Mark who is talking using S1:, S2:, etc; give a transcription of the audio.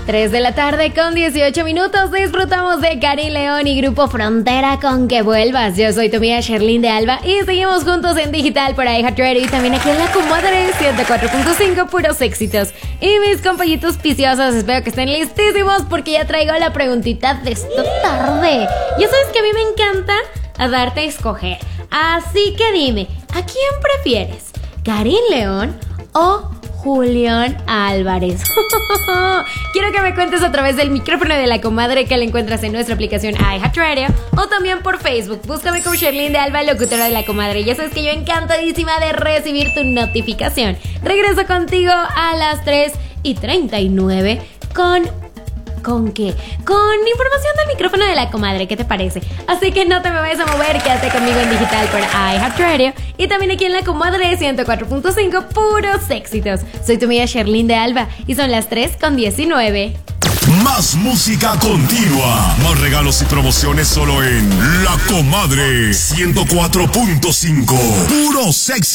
S1: 3 de la tarde con 18 minutos. Disfrutamos de Karin León y Grupo Frontera con Que Vuelvas. Yo soy tu amiga Sherlyn de Alba y seguimos juntos en digital por iHeartRadio y también aquí en La Comadre 104.5, puros éxitos. Y mis compañitos viciosos, espero que estén listísimos porque ya traigo la preguntita de esta tarde. Ya sabes que a mí me encanta darte a escoger. Así que dime, ¿a quién prefieres? ¿Karin León o Julián Álvarez? Quiero que me cuentes a través del micrófono de La Comadre, que la encuentras en nuestra aplicación iHeartRadio o también por Facebook. Búscame como Sherlyn de Alba, locutora de La Comadre. Ya sabes que yo encantadísima de recibir tu notificación. Regreso contigo a las 3:39 ¿Con qué? Con información del micrófono de La Comadre, ¿qué te parece? Así que no te me vayas a mover, quédate conmigo en digital por iHeartRadio y también aquí en La Comadre 104.5, puros éxitos. Soy tu amiga Sherlyn de Alba y son las 3:19.
S2: Más música continua, más regalos y promociones solo en La Comadre 104.5, puros éxitos.